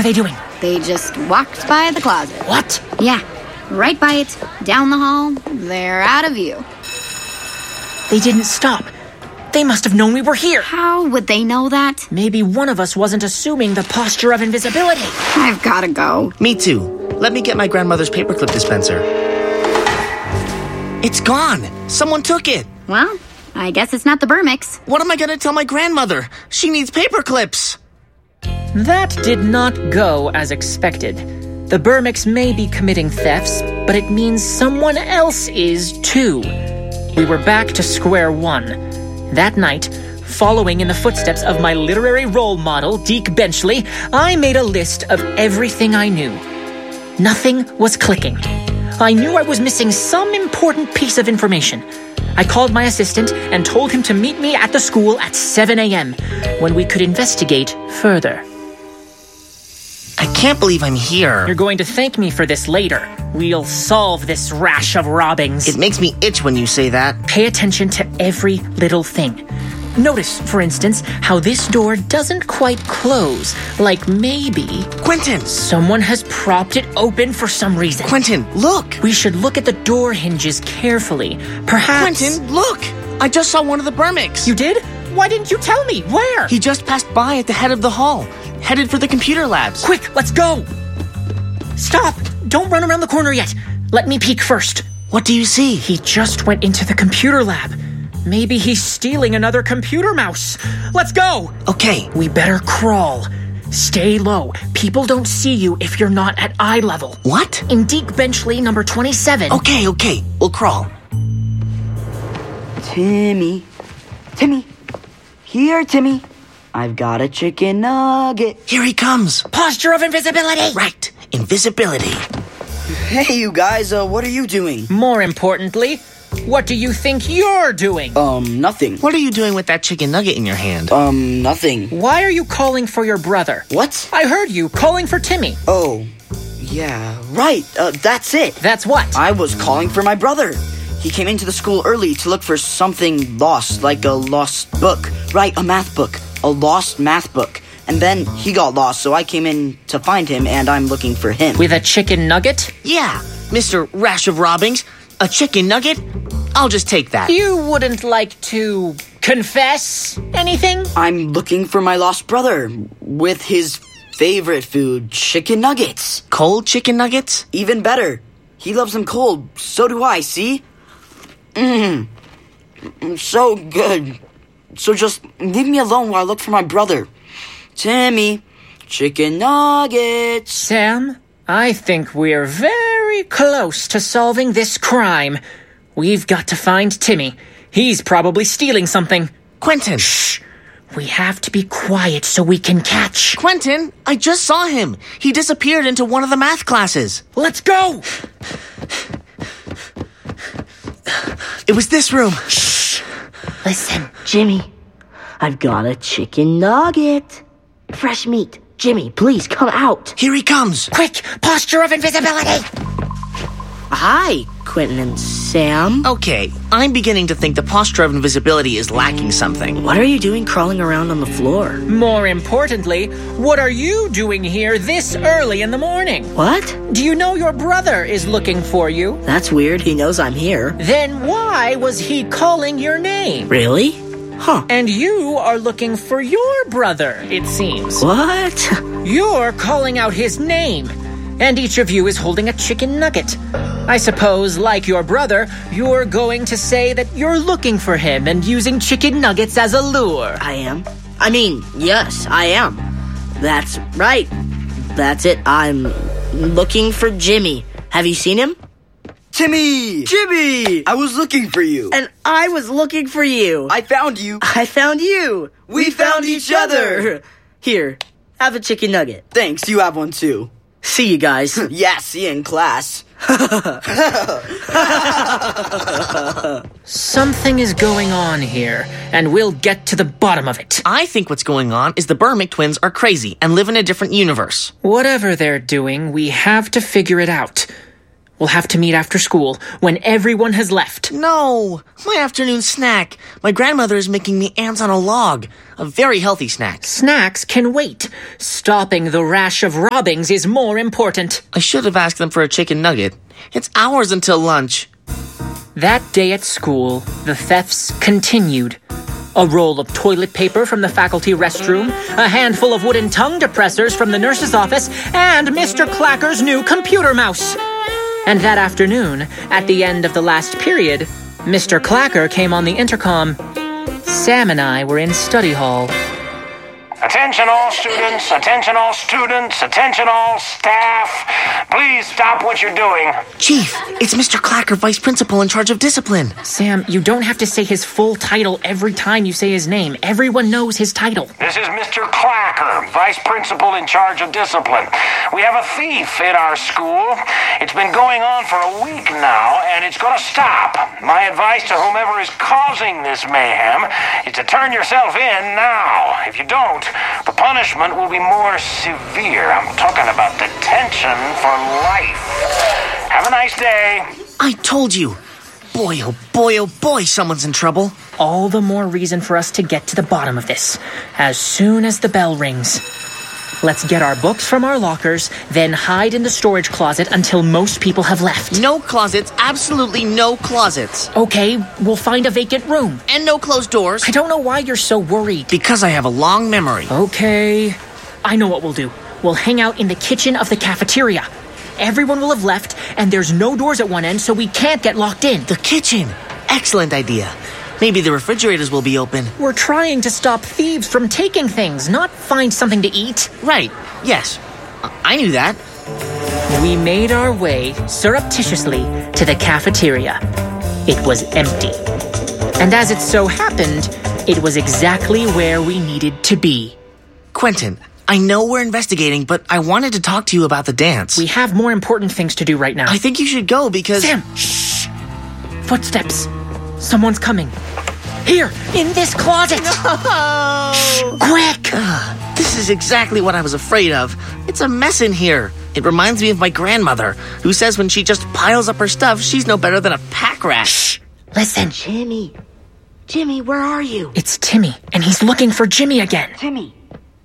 are they doing? They just walked by the closet. What? Yeah, right by it, down the hall. They're out of view. They didn't stop. They must have known we were here. How would they know that? Maybe one of us wasn't assuming the posture of invisibility. I've gotta go. Me too. Let me get my grandmother's paperclip dispenser. It's gone. Someone took it. Well, I guess it's not the Burmicks. What am I gonna tell my grandmother? She needs paperclips. That did not go as expected. The Burmicks may be committing thefts, but it means someone else is too. We were back to square one. That night, following in the footsteps of my literary role model, Deke Benchley, I made a list of everything I knew. Nothing was clicking. I knew I was missing some important piece of information. I called my assistant and told him to meet me at the school at 7 a.m., when we could investigate further. I can't believe I'm here. You're going to thank me for this later. We'll solve this rash of robbings. It makes me itch when you say that. Pay attention to every little thing. Notice, for instance, how this door doesn't quite close. Like maybe Quentin! someone has propped it open for some reason. Quentin, look! We should look at the door hinges carefully. Perhaps... Quentin, look! I just saw one of the Burmicks. You did? Why didn't you tell me? Where? He just passed by at the head of the hall, headed for the computer labs. Quick, let's go! Stop! Don't run around the corner yet. Let me peek first. What do you see? He just went into the computer lab. Maybe he's stealing another computer mouse. Let's go! Okay. We better crawl. Stay low. People don't see you if you're not at eye level. What? In Deke Benchley, number 27. Okay. We'll crawl. Timmy. Here, Timmy. I've got a chicken nugget. Here he comes. Posture of invisibility. Right. Invisibility. Hey, you guys, what are you doing? More importantly, what do you think you're doing? Nothing. What are you doing with that chicken nugget in your hand? Nothing. Why are you calling for your brother? What? I heard you calling for Timmy. Oh, yeah, right. That's it. That's what? I was calling for my brother. He came into the school early to look for something lost, like a lost book. Right, a math book. A lost math book. And then he got lost, so I came in to find him, and I'm looking for him. With a chicken nugget? Yeah, Mr. Rash of Robbings. A chicken nugget? I'll just take that. You wouldn't like to confess anything? I'm looking for my lost brother with his favorite food, chicken nuggets. Cold chicken nuggets? Even better. He loves them cold. So do I, see? So good. So just leave me alone while I look for my brother. Timmy, chicken nuggets. Sam, I think we're very close to solving this crime. We've got to find Timmy. He's probably stealing something. Quentin. Shh. We have to be quiet so we can catch. Quentin, I just saw him. He disappeared into one of the math classes. Let's go! It was this room. Shh. Listen, Jimmy, I've got a chicken nugget. Fresh meat. Jimmy, please come out. Here he comes. Quick, posture of invisibility. Hi, Quentin and Sam. Okay, I'm beginning to think the posture of invisibility is lacking something. What are you doing crawling around on the floor? More importantly, what are you doing here this early in the morning? What? Do you know your brother is looking for you? That's weird. He knows I'm here. Then why was he calling your name? Really? Huh. And you are looking for your brother, it seems. What? You're calling out his name, and each of you is holding a chicken nugget. I suppose, like your brother, you're going to say that you're looking for him and using chicken nuggets as a lure. I am. I mean, yes, I am. That's right. That's it. I'm looking for Jimmy. Have you seen him? Timmy! Jimmy! I was looking for you. And I was looking for you. I found you. I found you. We found each other. Here, have a chicken nugget. Thanks, you have one too. See you guys. Yeah, see you in class. Something is going on here, and we'll get to the bottom of it. I think what's going on is the Burmick twins are crazy and live in a different universe. Whatever they're doing, we have to figure it out. We'll have to meet after school, when everyone has left. No, my afternoon snack. My grandmother is making me ants on a log. A very healthy snack. Snacks can wait. Stopping the rash of robbings is more important. I should have asked them for a chicken nugget. It's hours until lunch. That day at school, the thefts continued. A roll of toilet paper from the faculty restroom, a handful of wooden tongue depressors from the nurse's office, and Mr. Clacker's new computer mouse. And that afternoon, at the end of the last period, Mr. Clacker came on the intercom. Sam and I were in study hall. Attention all students, attention all students, attention all staff. Please stop what you're doing. Chief, it's Mr. Clacker, Vice Principal in charge of discipline. Sam, you don't have to say his full title every time you say his name. Everyone knows his title. This is Mr. Clacker, Vice Principal in charge of discipline. We have a thief in our school. It's been going on for a week now, and it's going to stop. My advice to whomever is causing this mayhem is to turn yourself in now. If you don't, the punishment will be more severe. I'm talking about detention for life. Have a nice day. I told you. Boy, oh boy, oh boy, someone's in trouble. All the more reason for us to get to the bottom of this, as soon as the bell rings. Let's get our books from our lockers, then hide in the storage closet until most people have left. No closets, absolutely no closets. Okay, we'll find a vacant room. And no closed doors. I don't know why you're so worried. Because I have a long memory. Okay, I know what we'll do. We'll hang out in the kitchen of the cafeteria. Everyone will have left, and there's no doors at one end, so we can't get locked in. The kitchen. Excellent idea. Maybe the refrigerators will be open. We're trying to stop thieves from taking things, not find something to eat. Right, yes. I knew that. We made our way surreptitiously to the cafeteria. It was empty. And as it so happened, it was exactly where we needed to be. Quentin, I know we're investigating, but I wanted to talk to you about the dance. We have more important things to do right now. I think you should go because... Sam, shh! Footsteps. Someone's coming. Here, in this closet! No! Shh, quick! This is exactly what I was afraid of. It's a mess in here. It reminds me of my grandmother, who says when she just piles up her stuff, she's no better than a pack rat. Shh! Listen. Jimmy, where are you? It's Timmy, and he's looking for Jimmy again. Timmy,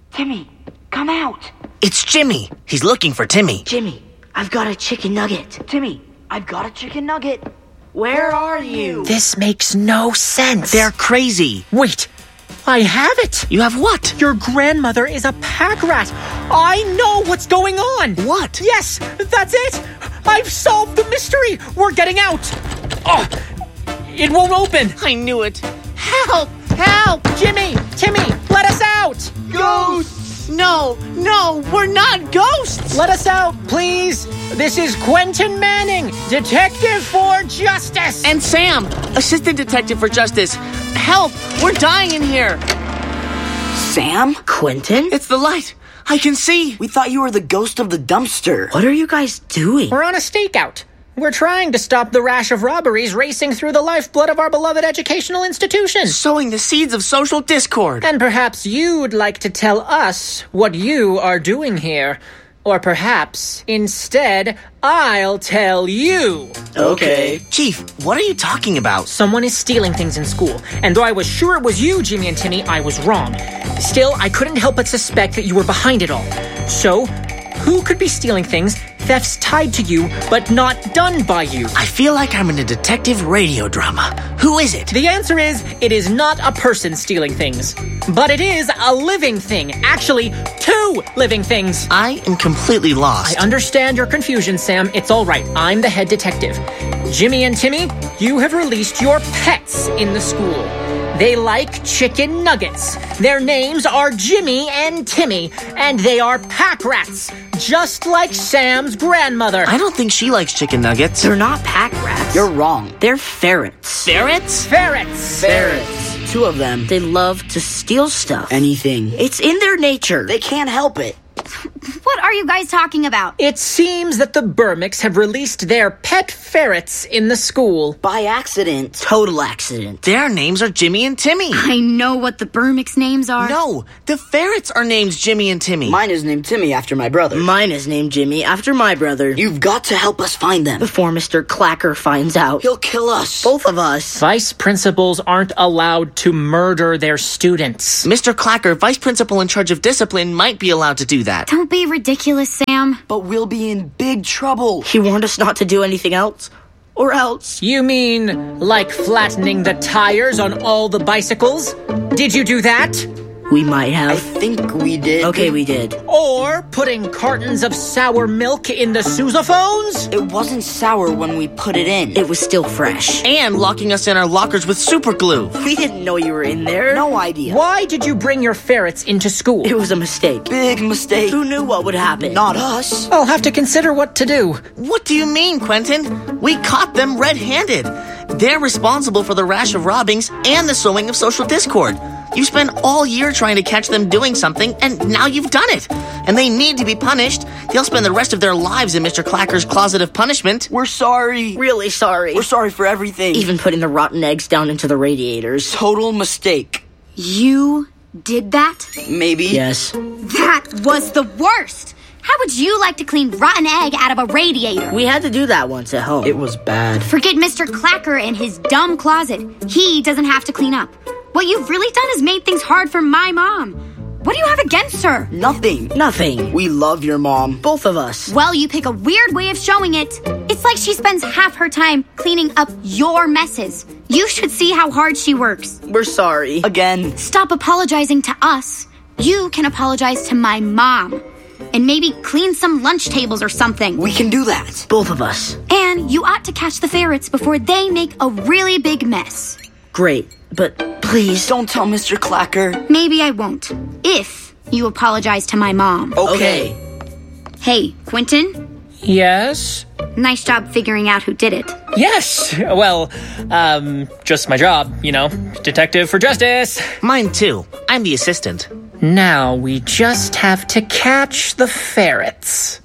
come out. It's Jimmy. He's looking for Timmy. Jimmy, I've got a chicken nugget. Timmy, I've got a chicken nugget. Where are you? This makes no sense. They're crazy. Wait, I have it. You have what? Your grandmother is a pack rat. I know what's going on. What? Yes, that's it. I've solved the mystery. We're getting out. Oh, it won't open. I knew it. Help! Help! Timmy, let us out. Ghosts! No, we're not ghosts! Let us out, please. This is Quentin Manning, Detective for Justice. And Sam, Assistant Detective for Justice. Help! We're dying in here. Sam? Quentin? It's the light. I can see. We thought you were the ghost of the dumpster. What are you guys doing? We're on a stakeout. We're trying to stop the rash of robberies racing through the lifeblood of our beloved educational institution. Sowing the seeds of social discord. And perhaps you'd like to tell us what you are doing here. Or perhaps, instead, I'll tell you. Okay. Chief, what are you talking about? Someone is stealing things in school, and though I was sure it was you, Jimmy and Timmy, I was wrong. Still, I couldn't help but suspect that you were behind it all. So, who could be stealing things, thefts tied to you, but not done by you? I feel like I'm in a detective radio drama. Who is it? The answer is, it is not a person stealing things. But it is a living thing. Actually, 2 living things. I am completely lost. I understand your confusion, Sam. It's all right. I'm the head detective. Jimmy and Timmy, you have released your pets in the school. They like chicken nuggets. Their names are Jimmy and Timmy, and they are pack rats, just like Sam's grandmother. I don't think she likes chicken nuggets. They're not pack rats. You're wrong. They're ferrets. Ferrets? Ferrets. 2 of them. They love to steal stuff. Anything. It's in their nature. They can't help it. What are you guys talking about? It seems that the Burmicks have released their pet ferrets in the school. By accident. Total accident. Their names are Jimmy and Timmy. I know what the Burmicks' names are. No, the ferrets are named Jimmy and Timmy. Mine is named Timmy after my brother. Mine is named Jimmy after my brother. You've got to help us find them. Before Mr. Clacker finds out. He'll kill us. Both of us. Vice principals aren't allowed to murder their students. Mr. Clacker, vice principal in charge of discipline, might be allowed to do that. Don't be ridiculous, Sam. But we'll be in big trouble. He warned us not to do anything else. Or else. You mean like flattening the tires on all the bicycles? Did you do that? We might I have. think we did. Okay, we did. Or putting cartons of sour milk in the sousaphones? It wasn't sour when we put it in. It was still fresh. And locking us in our lockers with super glue. We didn't know you were in there. No idea. Why did you bring your ferrets into school? It was a mistake. Big mistake. Who knew what would happen? Not us. I'll have to consider what to do. What do you mean, Quentin? We caught them red-handed. They're responsible for the rash of robbings and the sowing of social discord. You spent all year trying to catch them doing something, and now you've done it. And they need to be punished. They'll spend the rest of their lives in Mr. Clacker's closet of punishment. We're sorry. Really sorry. We're sorry for everything. Even putting the rotten eggs down into the radiators. Total mistake. You did that? Maybe. Yes. That was the worst. How would you like to clean rotten egg out of a radiator? We had to do that once at home. It was bad. Forget Mr. Clacker and his dumb closet. He doesn't have to clean up. What you've really done is made things hard for my mom. What do you have against her? Nothing. Nothing. We love your mom. Both of us. Well, you pick a weird way of showing it. It's like she spends half her time cleaning up your messes. You should see how hard she works. We're sorry. Again. Stop apologizing to us. You can apologize to my mom. And maybe clean some lunch tables or something. We can do that. Both of us. And you ought to catch the ferrets before they make a really big mess. Great. But please. Don't tell Mr. Clacker. Maybe I won't. If you apologize to my mom. Okay. Hey, Quentin? Yes? Nice job figuring out who did it. Yes! Well, just my job, you know. Detective for justice. Mine too. I'm the assistant. Now we just have to catch the ferrets.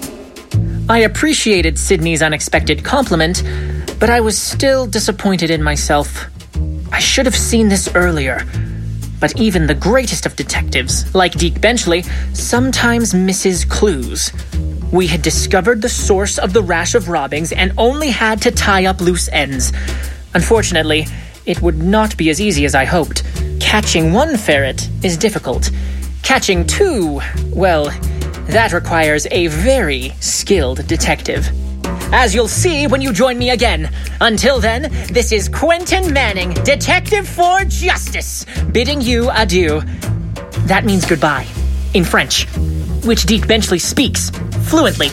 I appreciated Sydney's unexpected compliment, but I was still disappointed in myself. I should have seen this earlier. But even the greatest of detectives, like Deke Benchley, sometimes misses clues. We had discovered the source of the rash of robbings and only had to tie up loose ends. Unfortunately, it would not be as easy as I hoped. Catching one ferret is difficult. Catching two, well, that requires a very skilled detective. As you'll see when you join me again. Until then, this is Quentin Manning, Detective for Justice, bidding you adieu. That means goodbye, in French, which Deke Benchley speaks fluently.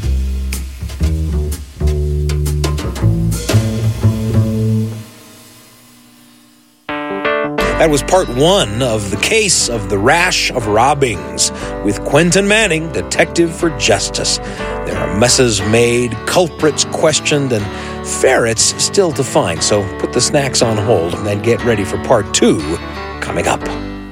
That was part one of the case of the rash of robbings with Quentin Manning, Detective for Justice. There are messes made, culprits questioned, and ferrets still to find. So put the snacks on hold and get ready for part two coming up.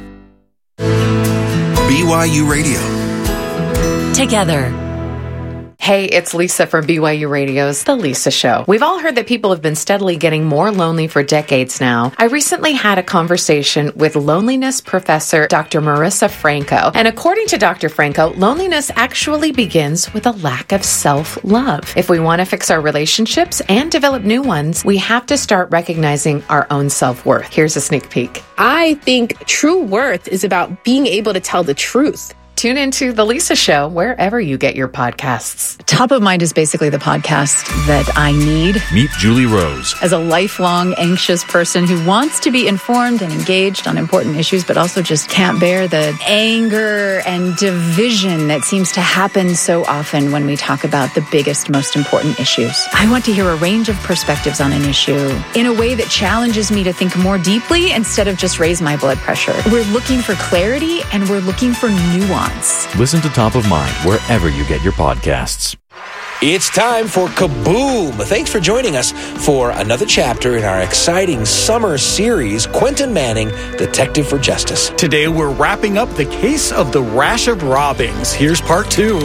BYU Radio. Together. Hey, it's Lisa from BYU Radio's The Lisa Show. We've all heard that people have been steadily getting more lonely for decades now. I recently had a conversation with loneliness professor Dr. Marissa Franco. And according to Dr. Franco, loneliness actually begins with a lack of self-love. If we want to fix our relationships and develop new ones, we have to start recognizing our own self-worth. Here's a sneak peek. I think true worth is about being able to tell the truth. Tune into The Lisa Show wherever you get your podcasts. Top of Mind is basically the podcast that I need. Meet Julie Rose. As a lifelong anxious person who wants to be informed and engaged on important issues, but also just can't bear the anger and division that seems to happen so often when we talk about the biggest, most important issues. I want to hear a range of perspectives on an issue in a way that challenges me to think more deeply instead of just raise my blood pressure. We're looking for clarity and we're looking for nuance. Listen to Top of Mind wherever you get your podcasts. It's time for Kaboom! Thanks for joining us for another chapter in our exciting summer series, Quentin Manning, Detective for Justice. Today we're wrapping up the case of the rash of robbings. Here's part 2.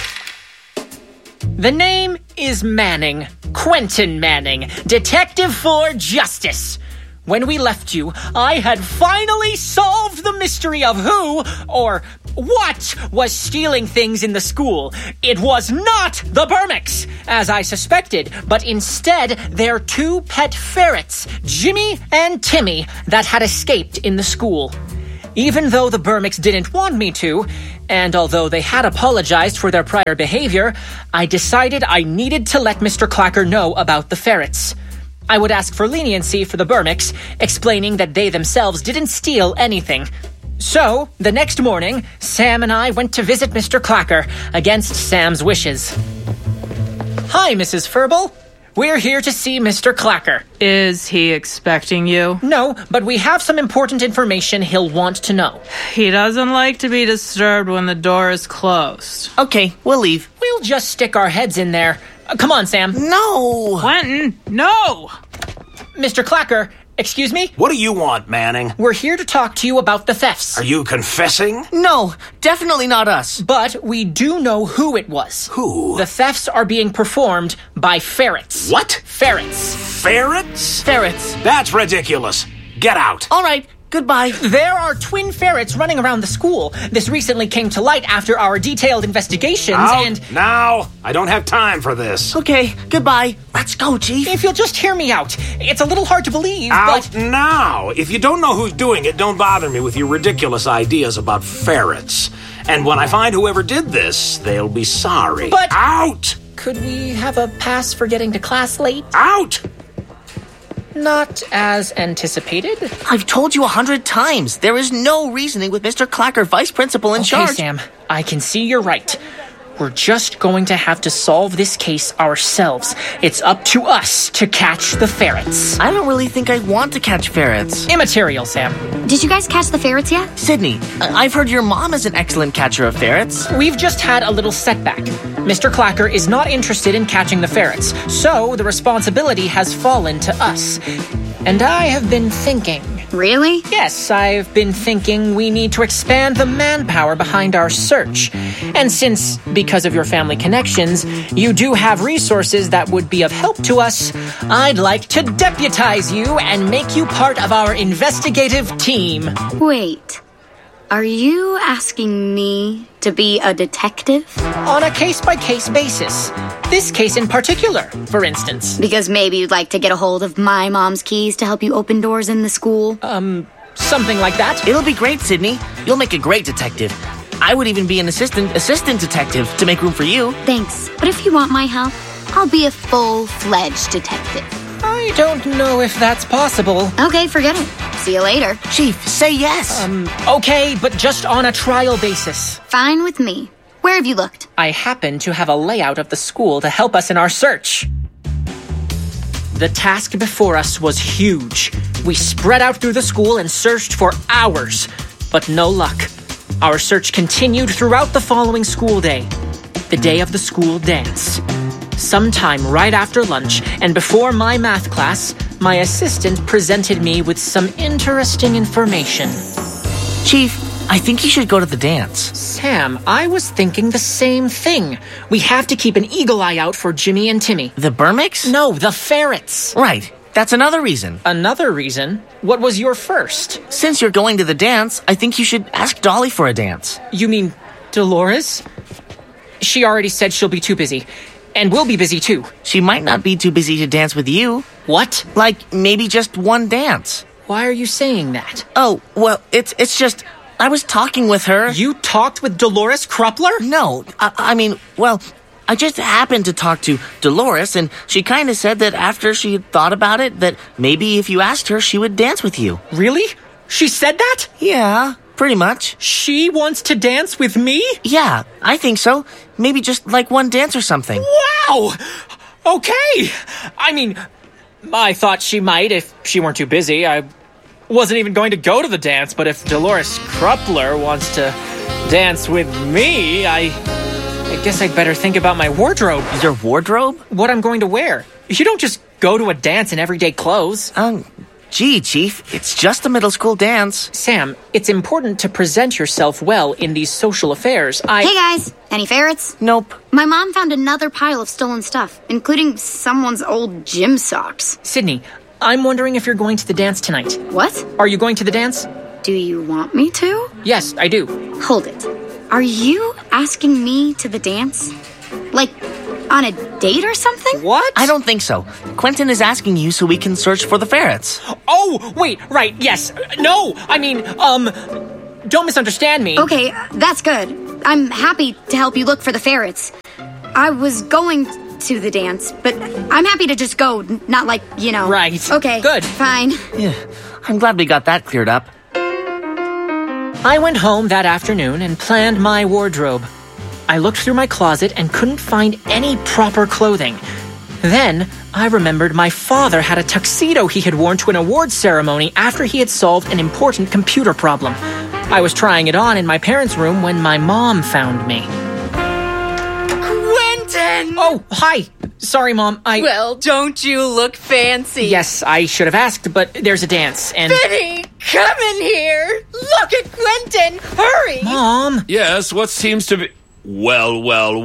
The name is Manning. Quentin Manning, Detective for Justice. When we left you, I had finally solved the mystery of who, or what, was stealing things in the school. It was not the Burmicks, as I suspected, but instead their 2 pet ferrets, Jimmy and Timmy, that had escaped in the school. Even though the Burmicks didn't want me to, and although they had apologized for their prior behavior, I decided I needed to let Mr. Clacker know about the ferrets. I would ask for leniency for the Burmicks, explaining that they themselves didn't steal anything. So, the next morning, Sam and I went to visit Mr. Clacker, against Sam's wishes. Hi, Mrs. Furball. We're here to see Mr. Clacker. Is he expecting you? No, but we have some important information he'll want to know. He doesn't like to be disturbed when the door is closed. Okay, we'll leave. We'll just stick our heads in there. Come on, Sam. No! Quentin, no! Mr. Clacker, excuse me? What do you want, Manning? We're here to talk to you about the thefts. Are you confessing? No, definitely not us. But we do know who it was. Who? The thefts are being performed by ferrets. What? Ferrets. Ferrets? Ferrets. That's ridiculous. Get out. All right, goodbye. There are twin ferrets running around the school. This recently came to light after our detailed investigations and... Now! I don't have time for this. Okay, goodbye. Let's go, Chief. If you'll just hear me out. It's a little hard to believe, Out but... now! If you don't know who's doing it, don't bother me with your ridiculous ideas about ferrets. And when I find whoever did this, they'll be sorry. But... Out! Could we have a pass for getting to class late? Out! Not as anticipated. I've told you 100 times. There is no reasoning with Mr. Clacker, vice principal in charge. Okay, Sam. I can see you're right. We're just going to have to solve this case ourselves. It's up to us to catch the ferrets. I don't really think I want to catch ferrets. Immaterial, Sam. Did you guys catch the ferrets yet? Sydney, I've heard your mom is an excellent catcher of ferrets. We've just had a little setback. Mr. Clacker is not interested in catching the ferrets, so the responsibility has fallen to us. And I have been thinking... Really? Yes, I've been thinking we need to expand the manpower behind our search. And since, because of your family connections, you do have resources that would be of help to us, I'd like to deputize you and make you part of our investigative team. Wait, are you asking me to be a detective? On a case-by-case basis. This case in particular, for instance. Because maybe you'd like to get a hold of my mom's keys to help you open doors in the school? Something like that. It'll be great, Sydney. You'll make a great detective. I would even be an assistant detective to make room for you. Thanks, but if you want my help, I'll be a full-fledged detective. I don't know if that's possible. Okay, forget it. See you later. Chief, say yes. Okay, but just on a trial basis. Fine with me. Where have you looked? I happen to have a layout of the school to help us in our search. The task before us was huge. We spread out through the school and searched for hours, but no luck. Our search continued throughout the following school day, the day of the school dance. Sometime right after lunch and before my math class, my assistant presented me with some interesting information. Chief, I think you should go to the dance. Sam, I was thinking the same thing. We have to keep an eagle eye out for Jimmy and Timmy. The Burmicks? No, the ferrets. Right. That's another reason. Another reason? What was your first? Since you're going to the dance, I think you should ask Dolly for a dance. You mean Dolores? She already said she'll be too busy. And we'll be busy too. She might not be too busy to dance with you. What? Like, maybe just one dance. Why are you saying that? Oh, well, it's just... I was talking with her. You talked with Dolores Cruppler? No, I mean, well, I just happened to talk to Dolores, and she kind of said that after she had thought about it, that maybe if you asked her, she would dance with you. Really? She said that? Yeah, pretty much. She wants to dance with me? Yeah, I think so. Maybe just like one dance or something. Wow! Okay! I mean, I thought she might if she weren't too busy. I wasn't even going to go to the dance, but if Dolores Cruppler wants to dance with me, I guess I'd better think about my wardrobe. Your wardrobe? What I'm going to wear. You don't just go to a dance in everyday clothes. Gee, Chief, it's just a middle school dance. Sam, it's important to present yourself well in these social affairs. Hey guys, any ferrets? Nope. My mom found another pile of stolen stuff, including someone's old gym socks. Sydney, I'm wondering if you're going to the dance tonight. What? Are you going to the dance? Do you want me to? Yes, I do. Hold it. Are you asking me to the dance? Like, on a date or something? What? I don't think so. Quentin is asking you so we can search for the ferrets. Oh, wait, right, yes. No, I mean, don't misunderstand me. Okay, that's good. I'm happy to help you look for the ferrets. I was going to the dance, but I'm happy to just go, not like, you know. Right. Okay. Good. Fine. Yeah, I'm glad we got that cleared up. I went home that afternoon and planned my wardrobe. I looked through my closet and couldn't find any proper clothing. Then, I remembered my father had a tuxedo he had worn to an awards ceremony after he had solved an important computer problem. I was trying it on in my parents' room when my mom found me. Quentin! Oh, hi. Sorry, Mom, Well, don't you look fancy? Yes, I should have asked, but there's a dance, and... Vinny, come in here! Look at Quentin! Hurry! Mom! Yes, what seems to be... Well,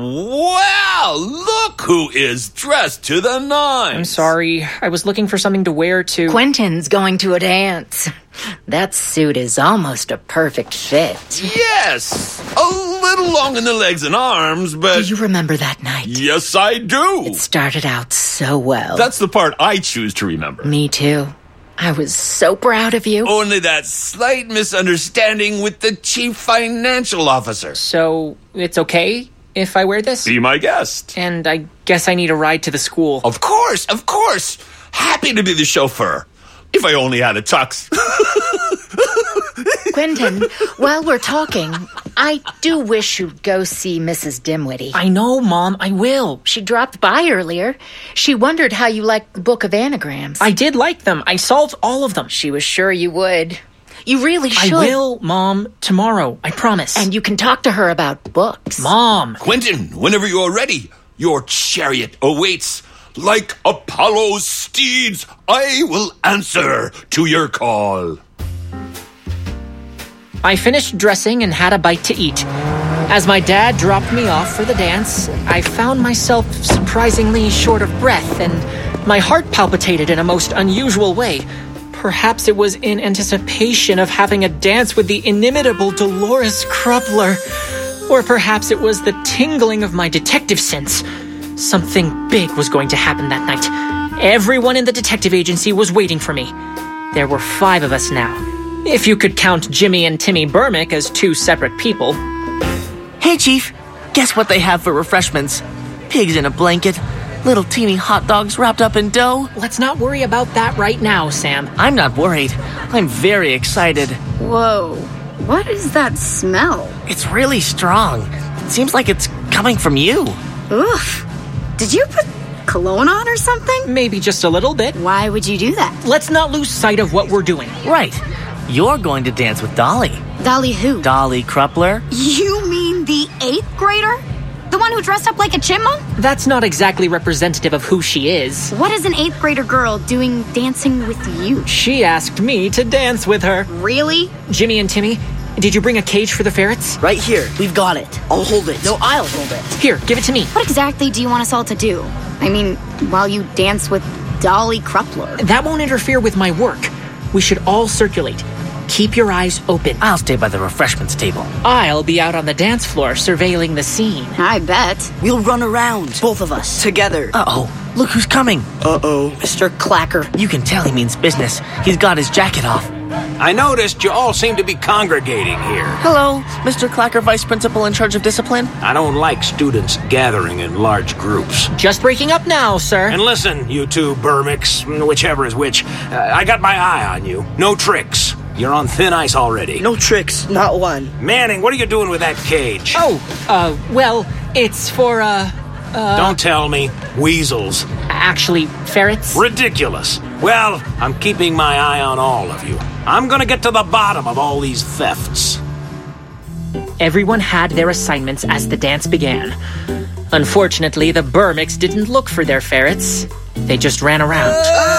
look who is dressed to the nines. I'm sorry, I was looking for something to wear to... Quentin's going to a dance. That suit is almost a perfect fit. Yes, a little long in the legs and arms, but... Do you remember that night? Yes, I do. It started out so well. That's the part I choose to remember. Me too. I was so proud of you. Only that slight misunderstanding with the chief financial officer. So, it's okay if I wear this? Be my guest. And I guess I need a ride to the school. Of course. Happy to be the chauffeur. If I only had a tux. Quentin, while we're talking, I do wish you'd go see Mrs. Dimwitty. I know, Mom, I will. She dropped by earlier. She wondered how you liked the book of anagrams. I did like them. I solved all of them. She was sure you would. You really should. I will, Mom, tomorrow. I promise. And you can talk to her about books. Mom! Quentin, whenever you are ready, your chariot awaits. Like Apollo's steeds, I will answer to your call. I finished dressing and had a bite to eat. As my dad dropped me off for the dance, I found myself surprisingly short of breath, and my heart palpitated in a most unusual way. Perhaps it was in anticipation of having a dance with the inimitable Dolores Krupler. Or perhaps it was the tingling of my detective sense. Something big was going to happen that night. Everyone in the detective agency was waiting for me. There were 5 of us now, if you could count Jimmy and Timmy Burmick as 2 separate people. Hey, Chief, guess what they have for refreshments? Pigs in a blanket, little teeny hot dogs wrapped up in dough. Let's not worry about that right now, Sam. I'm not worried. I'm very excited. Whoa, what is that smell? It's really strong. It seems like it's coming from you. Oof. Did you put cologne on or something? Maybe just a little bit. Why would you do that? Let's not lose sight of what we're doing. Right. You're going to dance with Dolly. Dolly who? Dolly Krupler. You mean the 8th grader? The one who dressed up like a chipmunk? That's not exactly representative of who she is. What is an 8th grader girl doing dancing with you? She asked me to dance with her. Really? Jimmy and Timmy, did you bring a cage for the ferrets? Right here. We've got it. I'll hold it. No, I'll hold it. Here, give it to me. What exactly do you want us all to do? I mean, while you dance with Dolly Krupler. That won't interfere with my work. We should all circulate. Keep your eyes open. I'll stay by the refreshments table. I'll be out on the dance floor surveilling the scene. I bet. We'll run around. Both of us. Together. Uh-oh. Look who's coming. Uh-oh. Mr. Clacker. You can tell he means business. He's got his jacket off. I noticed you all seem to be congregating here. Hello, Mr. Clacker, Vice Principal in charge of discipline. I don't like students gathering in large groups. Just breaking up now, sir. And listen, you 2 Burmicks, whichever is which, I got my eye on you. No tricks. You're on thin ice already. No tricks, not one. Manning, what are you doing with that cage? Well, it's for, Don't tell me. Weasels. Actually, ferrets? Ridiculous. Well, I'm keeping my eye on all of you. I'm gonna get to the bottom of all these thefts. Everyone had their assignments as the dance began. Unfortunately, the Burmicks didn't look for their ferrets. They just ran around.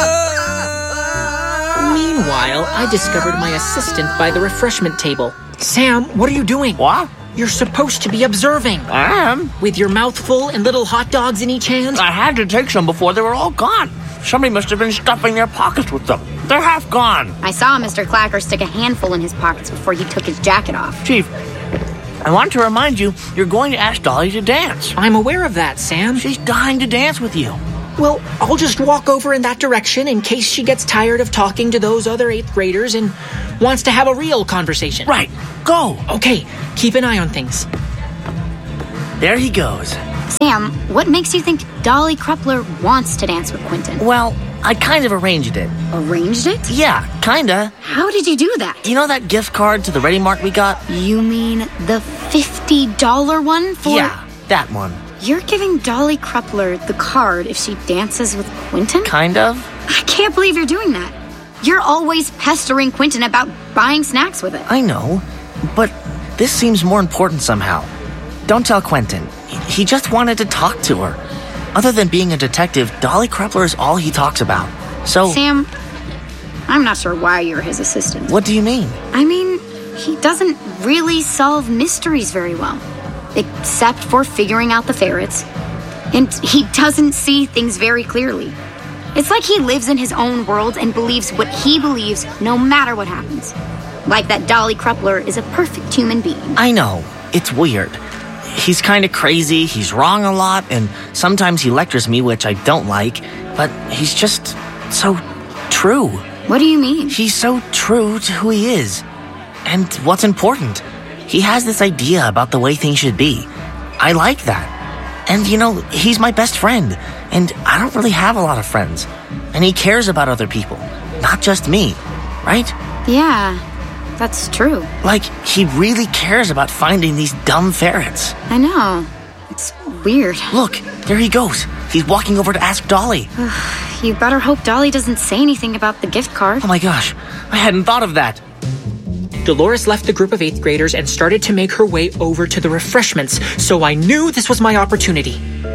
Meanwhile, I discovered my assistant by the refreshment table. Sam, what are you doing? What? You're supposed to be observing. I am. With your mouth full and little hot dogs in each hand? I had to take some before they were all gone. Somebody must have been stuffing their pockets with them. They're half gone. I saw Mr. Clacker stick a handful in his pockets before he took his jacket off. Chief, I want to remind you, you're going to ask Dolly to dance. I'm aware of that, Sam. She's dying to dance with you. Well, I'll just walk over in that direction in case she gets tired of talking to those other 8th graders and wants to have a real conversation. Right. Go. Okay, keep an eye on things. There he goes. Sam, what makes you think Dolly Krupler wants to dance with Quentin? Well, I kind of arranged it. Arranged it? Yeah, kinda. How did you do that? You know that gift card to the Ready Mart we got? You mean the $50 one for... Yeah, that one. You're giving Dolly Krupler the card if she dances with Quentin? Kind of. I can't believe you're doing that. You're always pestering Quentin about buying snacks with it. I know, but this seems more important somehow. Don't tell Quentin. He just wanted to talk to her. Other than being a detective, Dolly Krupler is all he talks about. So... Sam, I'm not sure why you're his assistant. What do you mean? I mean, he doesn't really solve mysteries very well. Except for figuring out the ferrets. And he doesn't see things very clearly. It's like he lives in his own world and believes what he believes no matter what happens. Like that Dolly Krupler is a perfect human being. I know. It's weird. He's kind of crazy, he's wrong a lot, and sometimes he lectures me, which I don't like, but he's just so true. What do you mean? He's so true to who he is. And what's important, he has this idea about the way things should be. I like that. And, you know, he's my best friend, and I don't really have a lot of friends. And he cares about other people, not just me, right? Yeah, that's true. Like, he really cares about finding these dumb ferrets. I know. It's weird. Look, there he goes. He's walking over to ask Dolly. You better hope Dolly doesn't say anything about the gift card. Oh my gosh, I hadn't thought of that. Dolores left the group of 8th graders and started to make her way over to the refreshments, so I knew this was my opportunity.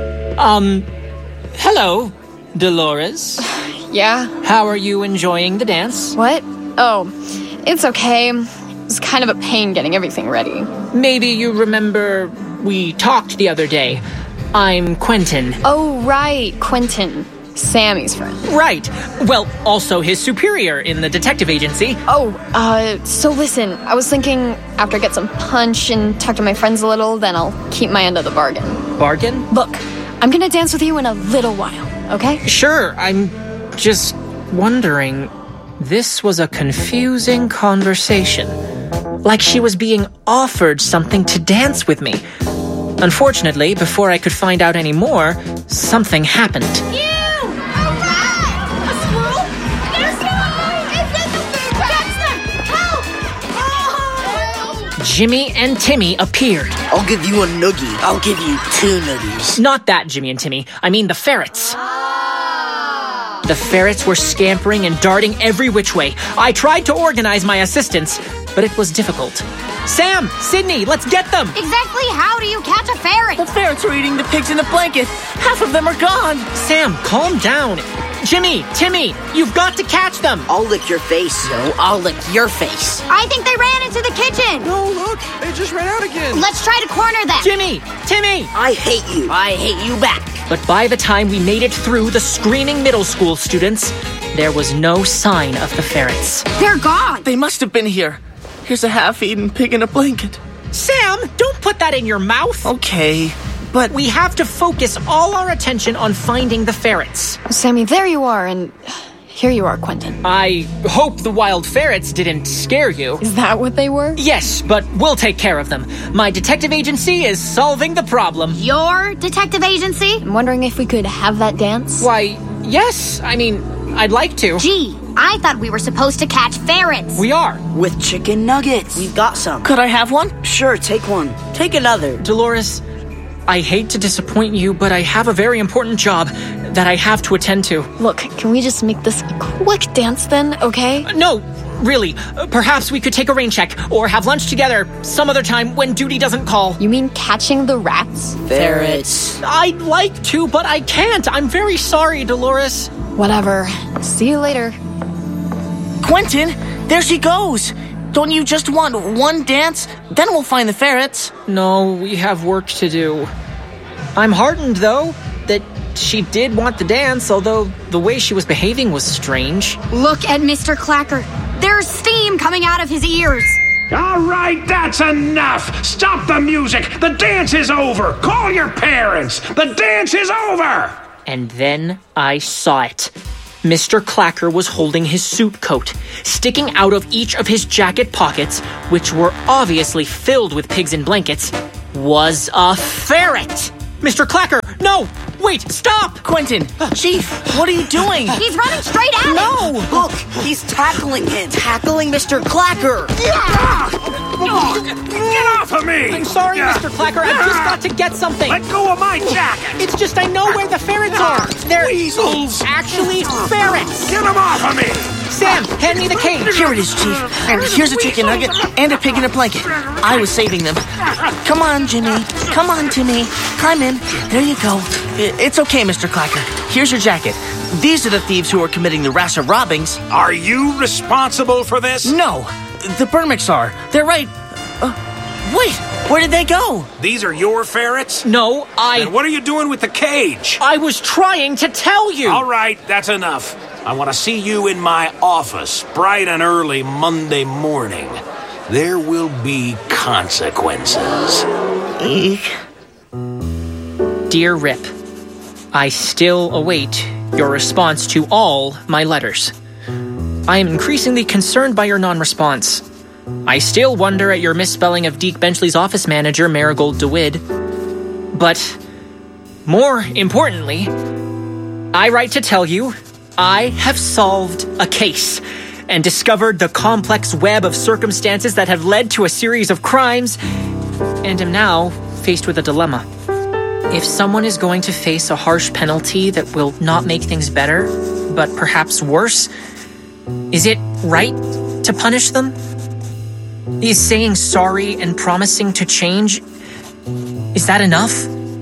Hello, Dolores. Yeah? How are you enjoying the dance? What? Oh, it's okay. It's kind of a pain getting everything ready. Maybe you remember we talked the other day. I'm Quentin. Oh, right, Quentin. Sammy's friend. Right. Well, also his superior in the detective agency. So listen, I was thinking after I get some punch and talk to my friends a little, then I'll keep my end of the bargain. Bargain? Look, I'm gonna dance with you in a little while, okay? Sure, I'm just wondering. This was a confusing conversation. Like she was being offered something to dance with me. Unfortunately, before I could find out any more, something happened. Jimmy and Timmy appeared. I'll give you a noogie. I'll give you 2 noogies. Not that, Jimmy and Timmy. I mean the ferrets. The ferrets were scampering and darting every which way. I tried to organize my assistants, but it was difficult. Sam, Sydney, let's get them! Exactly how do you catch a ferret? The ferrets are eating the pigs in the blanket. Half of them are gone. Sam, calm down. Jimmy, Timmy, you've got to catch them. I'll lick your face. No, I'll lick your face. I think they ran into the kitchen. No, look, they just ran out again. Let's try to corner them. Jimmy, Timmy. I hate you. I hate you back. But by the time we made it through the screaming middle school students, there was no sign of the ferrets. They're gone. They must have been here. Here's a half-eaten pig in a blanket. Sam, don't put that in your mouth. Okay, but... We have to focus all our attention on finding the ferrets. Sammy, there you are, and here you are, Quentin. I hope the wild ferrets didn't scare you. Is that what they were? Yes, but we'll take care of them. My detective agency is solving the problem. Your detective agency? I'm wondering if we could have that dance? Why, yes. I mean, I'd like to. Gee, I thought we were supposed to catch ferrets. We are. With chicken nuggets. We've got some. Could I have one? Sure, take one. Take another. Dolores, I hate to disappoint you, but I have a very important job that I have to attend to. Look, can we just make this a quick dance then, okay? No, Really, perhaps we could take a rain check or have lunch together some other time when duty doesn't call. You mean catching the rats? Ferrets. I'd like to, but I can't. I'm very sorry, Dolores. Whatever. See you later. Quentin, there she goes. Don't you just want one dance? Then we'll find the ferrets. No, we have work to do. I'm heartened, though, that she did want the dance, although the way she was behaving was strange. Look at Mr. Clacker. There's steam coming out of his ears. All right, that's enough. Stop the music. The dance is over. Call your parents. The dance is over. And then I saw it. Mr. Clacker was holding his suit coat. Sticking out of each of his jacket pockets, which were obviously filled with pigs and blankets, was a ferret. Mr. Clacker, no! Wait, stop! Quentin, Chief, what are you doing? He's running straight at him! No! Look, he's tackling him. Tackling Mr. Clacker. Get off of me! I'm sorry, Mr. Clacker, I've just got to get something. Let go of my jacket! It's just I know where the ferrets are. They're weasels! Actually ferrets! Get them off of me! Sam, hand me the cage. Here it is, Chief. And here's a chicken nugget and a pig in a blanket. I was saving them. Come on, Jimmy. Come on, Timmy. Climb in. There you go. It's okay, Mr. Clacker. Here's your jacket. These are the thieves who are committing the rash of robbings. Are you responsible for this? No. The Burmicks are. They're right. Wait, where did they go? These are your ferrets? No, Then what are you doing with the cage? I was trying to tell you. All right, that's enough. I want to see you in my office bright and early Monday morning. There will be consequences. Dear Rip, I still await your response to all my letters. I am increasingly concerned by your non-response. I still wonder at your misspelling of Deke Benchley's office manager, Marigold DeWitt. But more importantly, I write to tell you I have solved a case and discovered the complex web of circumstances that have led to a series of crimes, and am now faced with a dilemma. If someone is going to face a harsh penalty that will not make things better, but perhaps worse, is it right to punish them? Is saying sorry and promising to change, is that enough?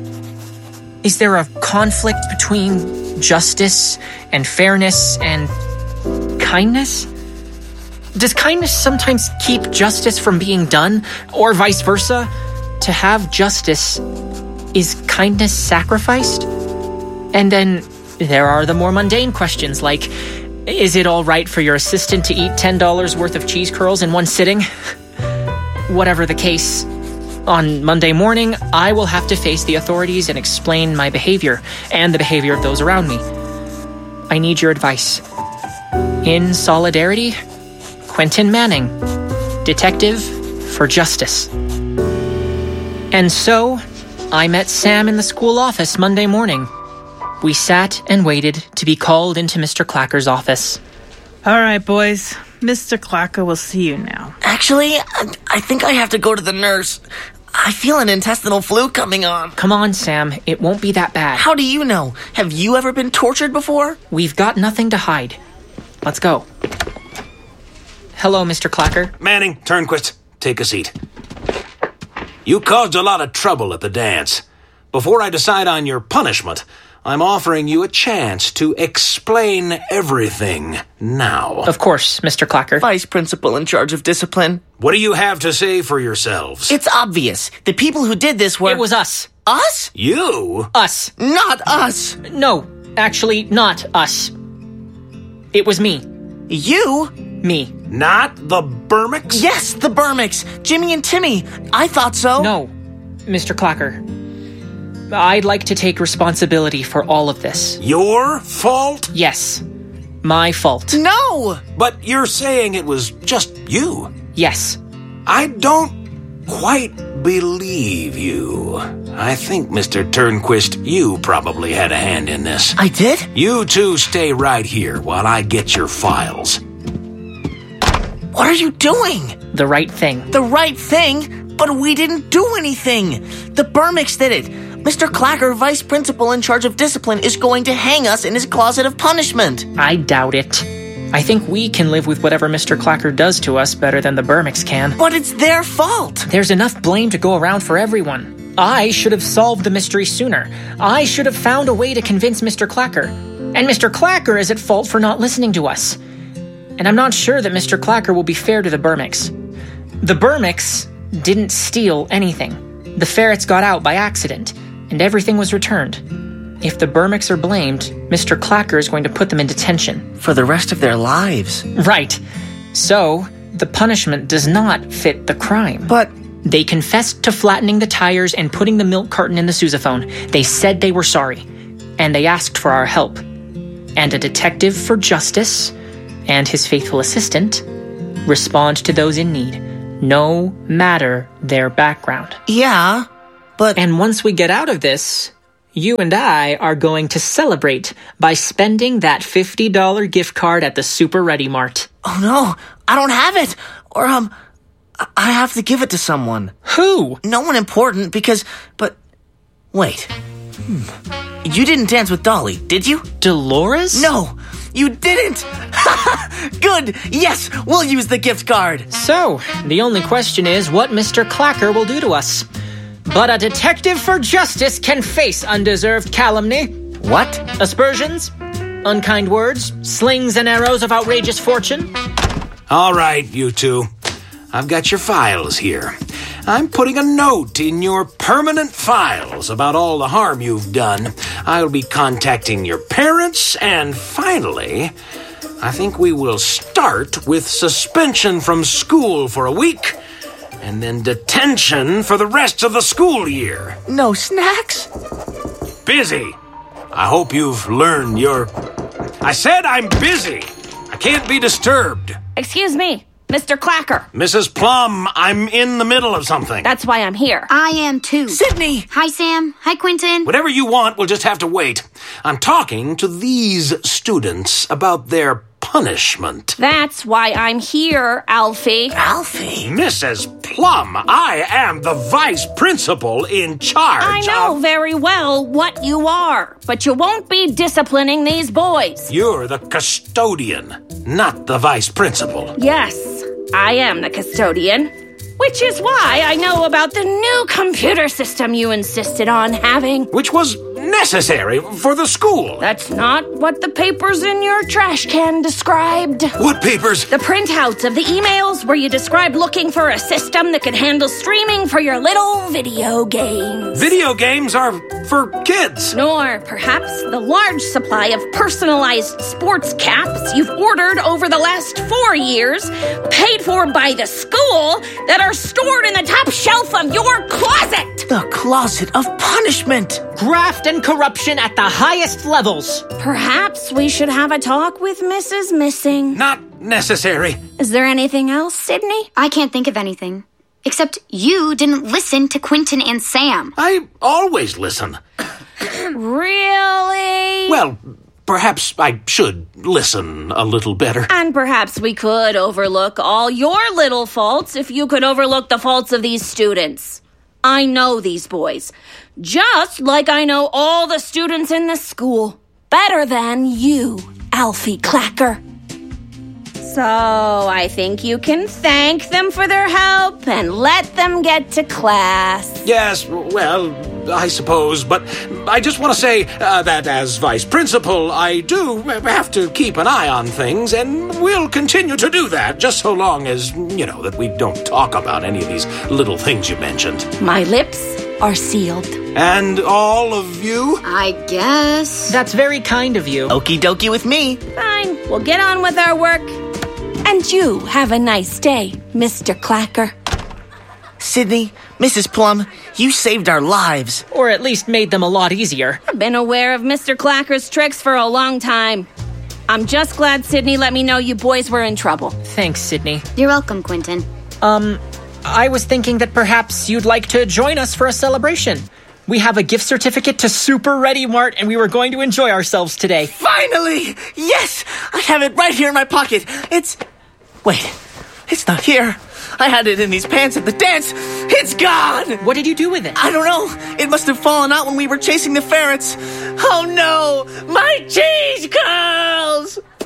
Is there a conflict between justice and fairness and kindness? Does kindness sometimes keep justice from being done, or vice versa? To have justice, is kindness sacrificed? And then there are the more mundane questions like, is it all right for your assistant to eat $10 worth of cheese curls in one sitting? Whatever the case, on Monday morning, I will have to face the authorities and explain my behavior and the behavior of those around me. I need your advice. In solidarity, Quentin Manning, Detective for Justice. And so, I met Sam in the school office Monday morning. We sat and waited to be called into Mr. Clacker's office. All right, boys. Mr. Clacker will see you now. Actually, I think I have to go to the nurse. I feel an intestinal flu coming on. Come on, Sam. It won't be that bad. How do you know? Have you ever been tortured before? We've got nothing to hide. Let's go. Hello, Mr. Clacker. Manning, Turnquist, take a seat. You caused a lot of trouble at the dance. Before I decide on your punishment, I'm offering you a chance to explain everything now. Of course, Mr. Clacker. Vice Principal in charge of discipline. What do you have to say for yourselves? It's obvious. The people who did this were... It was us. Us? You? Us. Not us. No, actually, not us. It was me. You? Me. Not the Burmicks? Yes, the Burmicks. Jimmy and Timmy. I thought so. No, Mr. Clacker. I'd like to take responsibility for all of this. Your fault? Yes. My fault. No! But you're saying it was just you. Yes. I don't quite believe you. I think, Mr. Turnquist, you probably had a hand in this. I did? You two stay right here while I get your files. What are you doing? The right thing. The right thing? But we didn't do anything. The Burmicks did it. Mr. Clacker, Vice Principal in charge of discipline, is going to hang us in his closet of punishment. I doubt it. I think we can live with whatever Mr. Clacker does to us better than the Burmicks can. But it's their fault! There's enough blame to go around for everyone. I should have solved the mystery sooner. I should have found a way to convince Mr. Clacker. And Mr. Clacker is at fault for not listening to us. And I'm not sure that Mr. Clacker will be fair to the Burmicks. The Burmicks didn't steal anything. The ferrets got out by accident, and everything was returned. If the Burmicks are blamed, Mr. Clacker is going to put them in detention. For the rest of their lives. Right. So, the punishment does not fit the crime. But they confessed to flattening the tires and putting the milk carton in the sousaphone. They said they were sorry, and they asked for our help. And a detective for justice and his faithful assistant respond to those in need, no matter their background. Yeah, but... And once we get out of this, you and I are going to celebrate by spending that $50 gift card at the Super Ready Mart. Oh no, I don't have it! Or, I have to give it to someone. Who? No one important, but... Wait. You didn't dance with Dolly, did you? Dolores? No, you didn't! Good! Yes, we'll use the gift card! So, the only question is what Mr. Clacker will do to us. But a detective for justice can face undeserved calumny. What? Aspersions, unkind words, slings and arrows of outrageous fortune. All right, you two. I've got your files here. I'm putting a note in your permanent files about all the harm you've done. I'll be contacting your parents, and finally, I think we will start with suspension from school for a week, and then detention for the rest of the school year. No snacks? Busy. I hope you've learned your... I said I'm busy. I can't be disturbed. Excuse me, Mr. Clacker. Mrs. Plum, I'm in the middle of something. That's why I'm here. I am too. Sydney! Hi, Sam. Hi, Quentin. Whatever you want, we'll just have to wait. I'm talking to these students about their punishment. That's why I'm here, Alfie. Alfie? Mrs. Plum, I am the vice principal in charge. I know very well what you are, but you won't be disciplining these boys. You're the custodian, not the vice principal. Yes, I am the custodian, which is why I know about the new computer system you insisted on having. Which was necessary for the school. That's not what the papers in your trash can described. What papers? The printouts of the emails where you described looking for a system that could handle streaming for your little video games. Video games are for kids. Nor perhaps the large supply of personalized sports caps you've ordered over the last 4 years, paid for by the school, that are stored in the top shelf of your closet. The closet of punishment. Graft and corruption at the highest levels. Perhaps we should have a talk with Mrs. Missing. Not necessary. Is there anything else, Sydney? I can't think of anything. Except you didn't listen to Quentin and Sam. I always listen. Really? Well, perhaps I should listen a little better. And perhaps we could overlook all your little faults if you could overlook the faults of these students. I know these boys, just like I know all the students in this school, better than you, Alfie Clacker. So I think you can thank them for their help and let them get to class. Yes, well, I suppose, but I just want to say that as vice principal, I do have to keep an eye on things, and we'll continue to do that, just so long as, that we don't talk about any of these little things you mentioned. My lips are sealed. And all of you? I guess. That's very kind of you. Okie dokie with me. Fine, we'll get on with our work. And you have a nice day, Mr. Clacker. Sydney, Mrs. Plum, you saved our lives. Or at least made them a lot easier. I've been aware of Mr. Clacker's tricks for a long time. I'm just glad Sydney let me know you boys were in trouble. Thanks, Sydney. You're welcome, Quentin. I was thinking that perhaps you'd like to join us for a celebration. We have a gift certificate to Super Ready Mart, and we were going to enjoy ourselves today. Finally! Yes! I have it right here in my pocket. Wait, it's not here. I had it in these pants at the dance. It's gone! What did you do with it? I don't know. It must have fallen out when we were chasing the ferrets. Oh no! My cheese curls!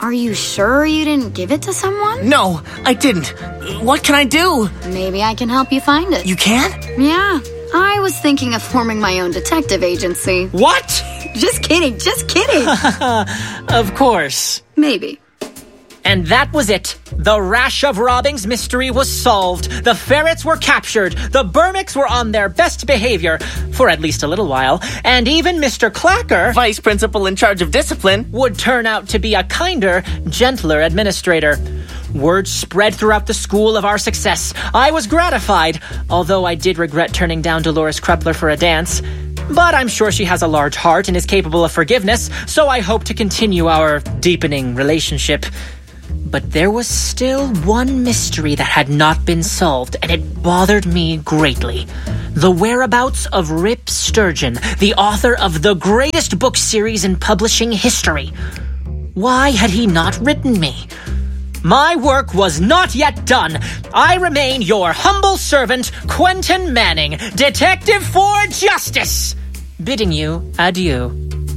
Are you sure you didn't give it to someone? No, I didn't. What can I do? Maybe I can help you find it. You can? Yeah. I was thinking of forming my own detective agency. What? Just kidding, just kidding. Of course. Maybe. And that was it. The Rash of Robbings mystery was solved. The ferrets were captured. The Burmicks were on their best behavior, for at least a little while. And even Mr. Clacker, vice principal in charge of discipline, would turn out to be a kinder, gentler administrator. Word spread throughout the school of our success. I was gratified, although I did regret turning down Dolores Krepler for a dance. But I'm sure she has a large heart and is capable of forgiveness, so I hope to continue our deepening relationship. But there was still one mystery that had not been solved, and it bothered me greatly. The whereabouts of Rip Sturgeon, the author of the greatest book series in publishing history. Why had he not written me? My work was not yet done. I remain your humble servant, Quentin Manning, Detective for Justice, bidding you adieu.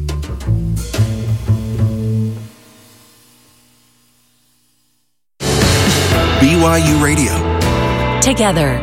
BYU Radio. Together.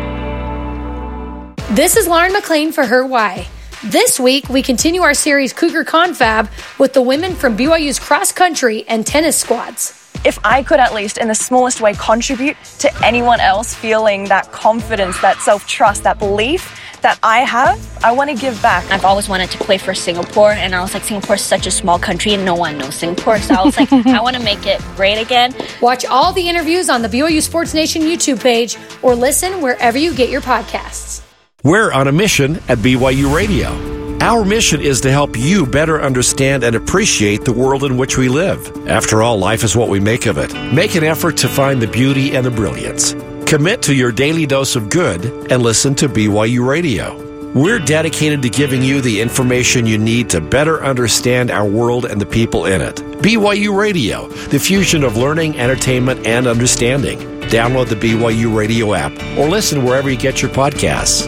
This is Lauren McLean for Her Why. This week, we continue our series Cougar Confab with the women from BYU's cross country and tennis squads. If I could at least in the smallest way contribute to anyone else feeling that confidence, that self-trust, that belief that I have, I want to give back. I've always wanted to play for Singapore, and I was like, Singapore is such a small country and no one knows Singapore, so I was like, I want to make it great again. Watch all the interviews on the BYU Sports Nation YouTube page or listen wherever you get your podcasts. We're on a mission at BYU Radio. Our mission is to help you better understand and appreciate the world in which we live. After all, life is what we make of it. Make an effort to find the beauty and the brilliance. Commit to your daily dose of good and listen to BYU Radio. We're dedicated to giving you the information you need to better understand our world and the people in it. BYU Radio, the fusion of learning, entertainment, and understanding. Download the BYU Radio app or listen wherever you get your podcasts.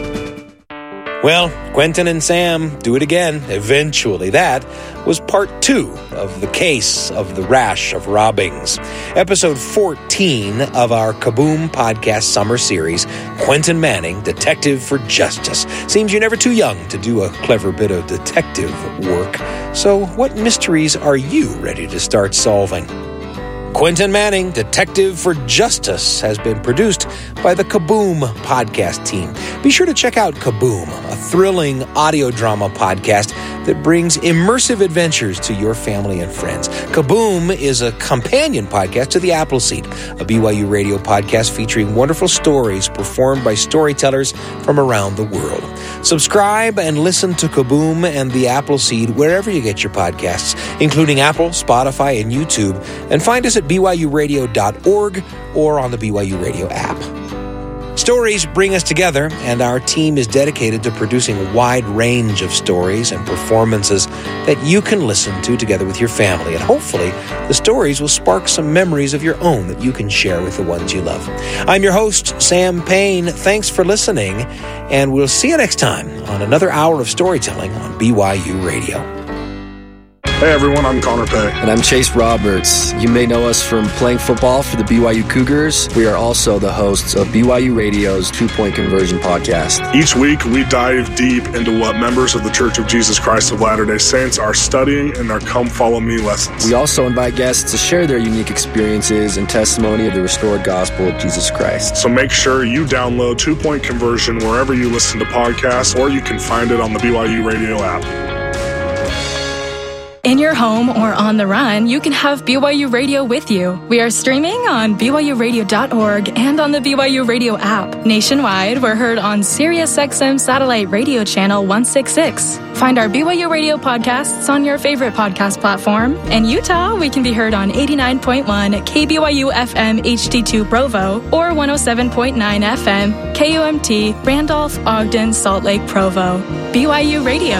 Well, Quentin and Sam do it again, eventually. That was part 2 of the case of the Rash of Robbings. Episode 14 of our Kaboom podcast summer series, Quentin Manning, Detective for Justice. Seems you're never too young to do a clever bit of detective work. So what mysteries are you ready to start solving? Quentin Manning, Detective for Justice, has been produced by the Kaboom podcast team. Be sure to check out Kaboom, a thrilling audio drama podcast that brings immersive adventures to your family and friends. Kaboom is a companion podcast to The Appleseed, a BYU radio podcast featuring wonderful stories performed by storytellers from around the world. Subscribe and listen to Kaboom and The Appleseed wherever you get your podcasts, including Apple, Spotify, and YouTube, and find us at BYURadio.org or on the BYU Radio app. Stories bring us together, and our team is dedicated to producing a wide range of stories and performances that you can listen to together with your family. And hopefully, the stories will spark some memories of your own that you can share with the ones you love. I'm your host, Sam Payne. Thanks for listening, and we'll see you next time on another hour of storytelling on BYU Radio. Hey everyone, I'm Connor Pay. And I'm Chase Roberts. You may know us from playing football for the BYU Cougars. We are also the hosts of BYU Radio's 2-Point Conversion podcast. Each week, we dive deep into what members of the Church of Jesus Christ of Latter-day Saints are studying in their Come Follow Me lessons. We also invite guests to share their unique experiences and testimony of the restored gospel of Jesus Christ. So make sure you download 2-Point Conversion wherever you listen to podcasts, or you can find it on the BYU Radio app. In your home or on the run, you can have BYU Radio with you. We are streaming on BYURadio.org and on the BYU Radio app. Nationwide, we're heard on SiriusXM Satellite Radio Channel 166. Find our BYU Radio podcasts on your favorite podcast platform. In Utah, we can be heard on 89.1 KBYU FM HD2 Provo or 107.9 FM KUMT Randolph, Ogden, Salt Lake, Provo. BYU Radio.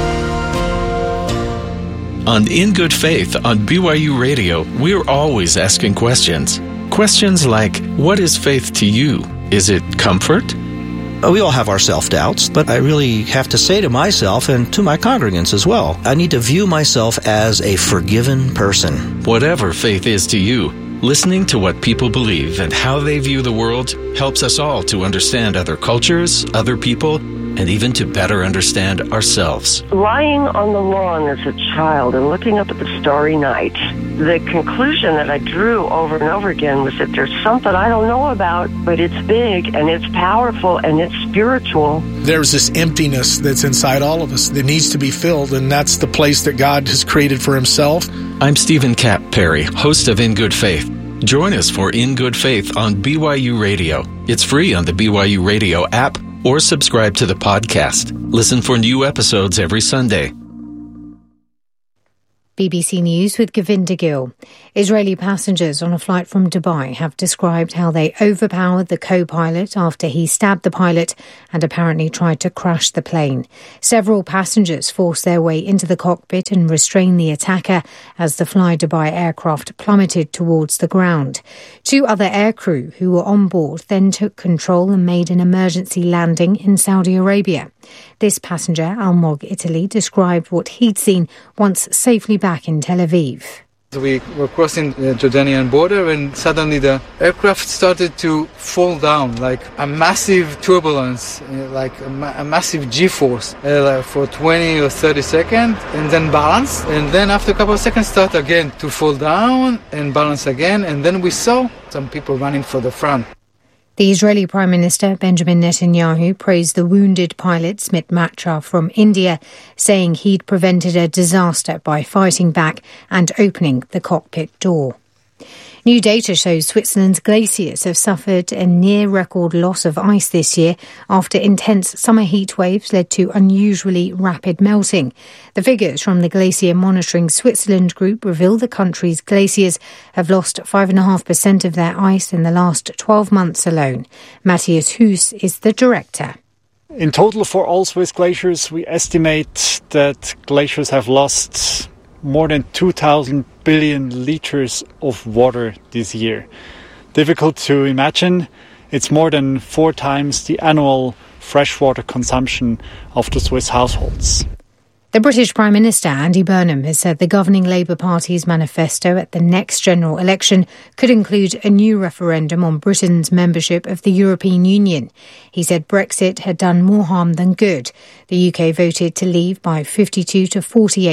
On In Good Faith on BYU Radio, we're always asking questions. Questions like, what is faith to you? Is it comfort? We all have our self-doubts, but I really have to say to myself and to my congregants as well, I need to view myself as a forgiven person. Whatever faith is to you, listening to what people believe and how they view the world helps us all to understand other cultures, other people, and even to better understand ourselves. Lying on the lawn as a child and looking up at the starry night, the conclusion that I drew over and over again was that there's something I don't know about, but it's big and it's powerful and it's spiritual. There's this emptiness that's inside all of us that needs to be filled, and that's the place that God has created for himself. I'm Stephen Cap Perry, host of In Good Faith. Join us for In Good Faith on BYU Radio. It's free on the BYU Radio app or subscribe to the podcast. Listen for new episodes every Sunday. BBC News with Govinda Gill. Israeli passengers on a flight from Dubai have described how they overpowered the co-pilot after he stabbed the pilot and apparently tried to crash the plane. Several passengers forced their way into the cockpit and restrained the attacker as the Fly Dubai aircraft plummeted towards the ground. 2 other aircrew who were on board then took control and made an emergency landing in Saudi Arabia. This passenger, Almog Italy, described what he'd seen once safely back in Tel Aviv. We were crossing the Jordanian border and suddenly the aircraft started to fall down like a massive turbulence, like a massive G-force for 20 or 30 seconds and then balance. And then after a couple of seconds start again to fall down and balance again. And then we saw some people running for the front. The Israeli Prime Minister Benjamin Netanyahu praised the wounded pilot Smit Machar from India, saying he'd prevented a disaster by fighting back and opening the cockpit door. New data shows Switzerland's glaciers have suffered a near-record loss of ice this year after intense summer heat waves led to unusually rapid melting. The figures from the Glacier Monitoring Switzerland group reveal the country's glaciers have lost 5.5% of their ice in the last 12 months alone. Matthias Huss is the director. In total, for all Swiss glaciers, we estimate that glaciers have lost more than 2,000 billion litres of water this year. Difficult to imagine. It's more than 4 times the annual freshwater consumption of the Swiss households. The British Prime Minister Andy Burnham has said the governing Labour Party's manifesto at the next general election could include a new referendum on Britain's membership of the European Union. He said Brexit had done more harm than good. The UK voted to leave by 52 to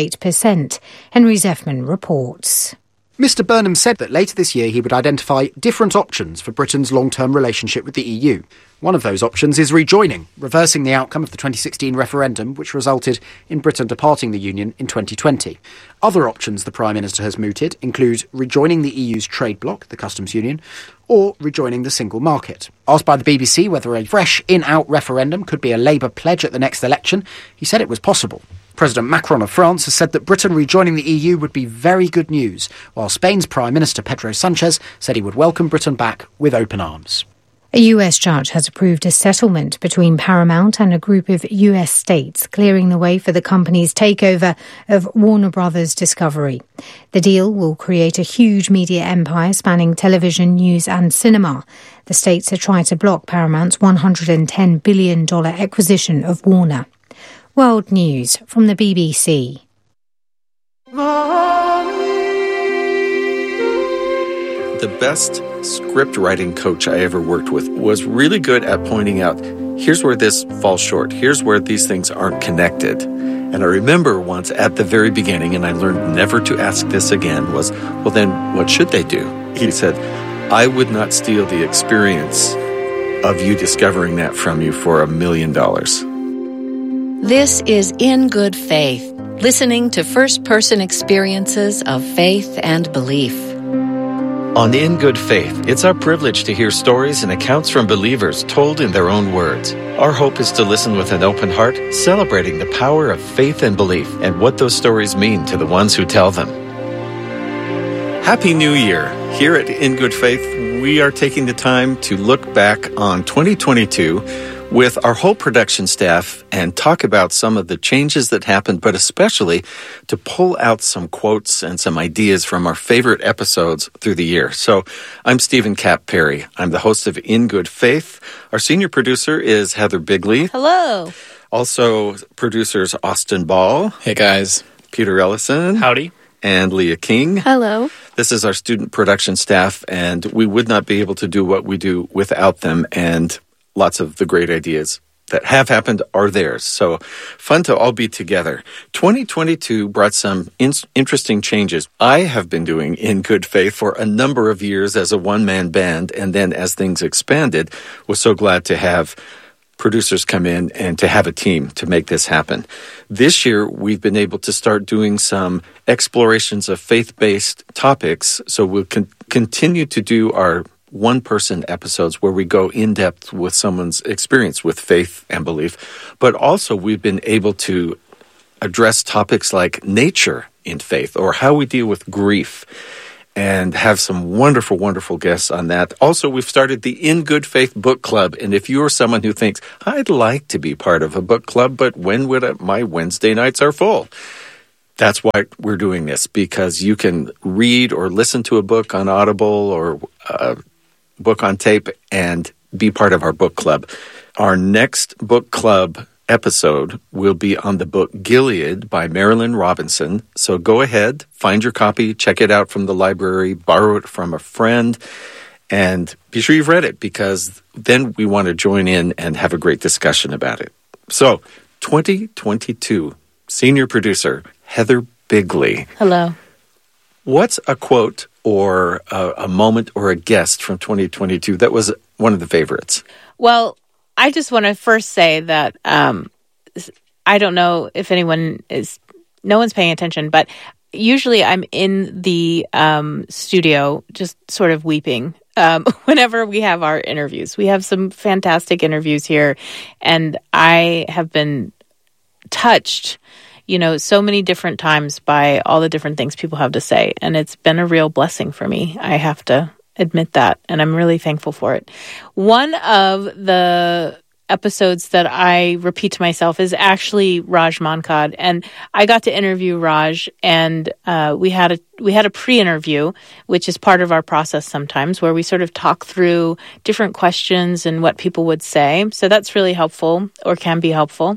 48%. Henry Zeffman reports. Mr Burnham said that later this year he would identify different options for Britain's long-term relationship with the EU. One of those options is rejoining, reversing the outcome of the 2016 referendum, which resulted in Britain departing the Union in 2020. Other options the Prime Minister has mooted include rejoining the EU's trade bloc, the customs union, or rejoining the single market. Asked by the BBC whether a fresh in-out referendum could be a Labour pledge at the next election, he said it was possible. President Macron of France has said that Britain rejoining the EU would be very good news, while Spain's Prime Minister Pedro Sanchez said he would welcome Britain back with open arms. A US judge has approved a settlement between Paramount and a group of US states, clearing the way for the company's takeover of Warner Brothers Discovery. The deal will create a huge media empire spanning television, news and cinema. The states are trying to block Paramount's $110 billion acquisition of Warner. World News from the BBC. The best script writing coach I ever worked with was really good at pointing out, here's where this falls short, here's where these things aren't connected. And I remember once at the very beginning, and I learned never to ask this again, was, well then, what should they do? He said, I would not steal the experience of you discovering that from you for $1 million. This is In Good Faith, listening to first-person experiences of faith and belief. On In Good Faith, it's our privilege to hear stories and accounts from believers told in their own words. Our hope is to listen with an open heart, celebrating the power of faith and belief and what those stories mean to the ones who tell them. Happy New Year! Here at In Good Faith, we are taking the time to look back on 2022 with our whole production staff and talk about some of the changes that happened, but especially to pull out some quotes and some ideas from our favorite episodes through the year. So I'm Stephen Cap Perry. I'm the host of In Good Faith. Our senior producer is Heather Bigley. Hello. Also producers Austin Ball. Hey, guys. Peter Ellison. Howdy. And Leah King. Hello. This is our student production staff, and we would not be able to do what we do without them, and lots of the great ideas that have happened are theirs. So fun to all be together. 2022 brought some interesting changes. I have been doing In Good Faith for a number of years as a one-man band, and then as things expanded, was so glad to have producers come in and to have a team to make this happen. This year, we've been able to start doing some explorations of faith-based topics, so we'll continue to do our one-person episodes where we go in-depth with someone's experience with faith and belief, but also we've been able to address topics like nature in faith or how we deal with grief and have some wonderful, wonderful guests on that. Also, we've started the In Good Faith Book Club, and if you're someone who thinks, I'd like to be part of a book club, but when would my Wednesday nights are full? That's why we're doing this, because you can read or listen to a book on Audible or book on tape and be part of our book club. Our next book club episode will be on the book Gilead by Marilynne Robinson. So go ahead, find your copy, check it out from the library, borrow it from a friend, and be sure you've read it, because then we want to join in and have a great discussion about it. So 2022 senior producer Heather Bigley. Hello. What's a quote or a moment or a guest from 2022 that was one of the favorites? Well, I just want to first say that I don't know if no one's paying attention, but usually I'm in the studio just sort of weeping whenever we have our interviews. We have some fantastic interviews here, and I have been touched so many different times by all the different things people have to say. And it's been a real blessing for me. I have to admit that. And I'm really thankful for it. One of the episodes that I repeat to myself is actually Raj Mankad. And I got to interview Raj, and we had a pre-interview, which is part of our process sometimes, where we sort of talk through different questions and what people would say. So that's really helpful, or can be helpful.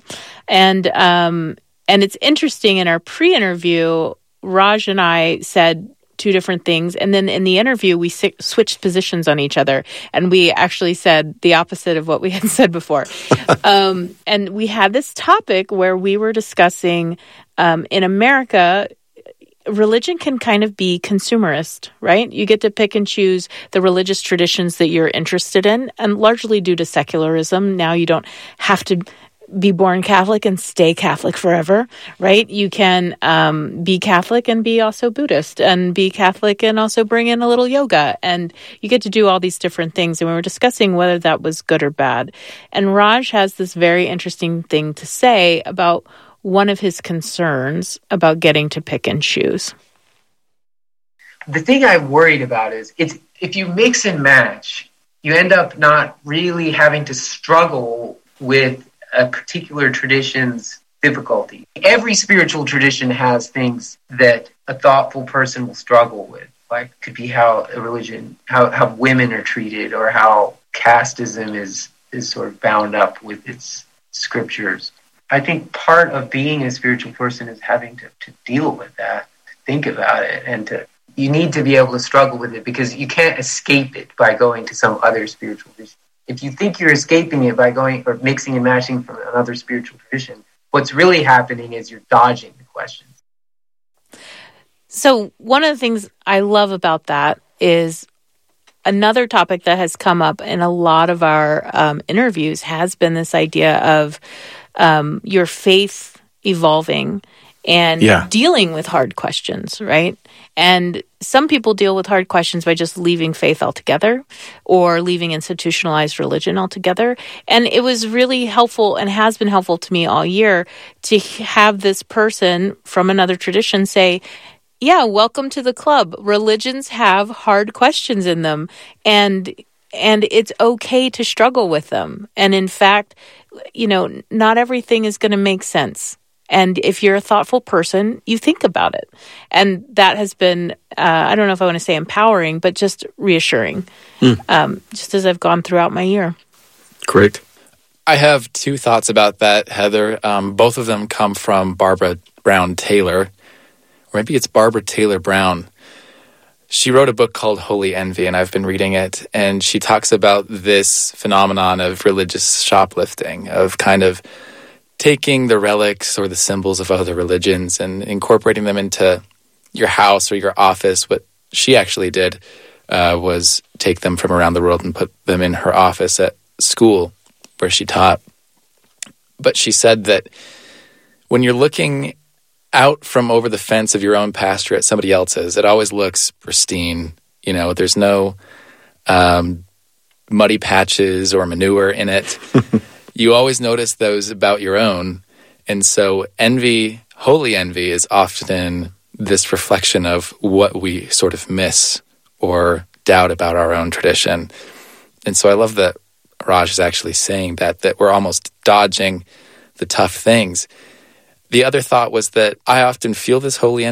And it's interesting, in our pre-interview, Raj and I said two different things. And then in the interview, we switched positions on each other. And we actually said the opposite of what we had said before. And we had this topic where we were discussing, in America, religion can kind of be consumerist, right? You get to pick and choose the religious traditions that you're interested in. And largely due to secularism, now you don't have to be born Catholic and stay Catholic forever, right? You can be Catholic and be also Buddhist, and be Catholic and also bring in a little yoga, and you get to do all these different things. And we were discussing whether that was good or bad. And Raj has this very interesting thing to say about one of his concerns about getting to pick and choose. The thing I'm worried about is if you mix and match, you end up not really having to struggle with a particular tradition's difficulty. Every spiritual tradition has things that a thoughtful person will struggle with. Like, could be how a religion, how women are treated, or how casteism is sort of bound up with its scriptures. I think part of being a spiritual person is having to deal with that, to think about it, and you need to be able to struggle with it, because you can't escape it by going to some other spiritual tradition. If you think you're escaping it by going or mixing and matching from another spiritual tradition, what's really happening is you're dodging the questions. So one of the things I love about that is another topic that has come up in a lot of our interviews has been this idea of your faith evolving and dealing with hard questions, right? And some people deal with hard questions by just leaving faith altogether or leaving institutionalized religion altogether. And it was really helpful, and has been helpful to me all year, to have this person from another tradition say, yeah, welcome to the club. Religions have hard questions in them. And And it's okay to struggle with them. And in fact, not everything is going to make sense. And if you're a thoughtful person, you think about it. And that has been, I don't know if I want to say empowering, but just reassuring, just as I've gone throughout my year. Great. I have two thoughts about that, Heather. Both of them come from Barbara Brown Taylor, or maybe it's Barbara Taylor Brown. She wrote a book called Holy Envy, and I've been reading it, and she talks about this phenomenon of religious shoplifting, of kind of taking the relics or the symbols of other religions and incorporating them into your house or your office. What she actually did was take them from around the world and put them in her office at school where she taught. But she said that when you're looking out from over the fence of your own pasture at somebody else's, it always looks pristine. There's no muddy patches or manure in it. You always notice those about your own. And so envy, holy envy, is often this reflection of what we sort of miss or doubt about our own tradition. And so I love that Raj is actually saying that we're almost dodging the tough things. The other thought was that I often feel this holy